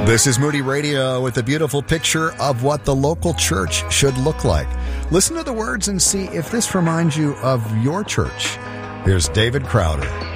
This is Moody Radio with a beautiful picture of what the local church should look like. Listen to the words and see if this reminds you of your church. Here's David Crowder.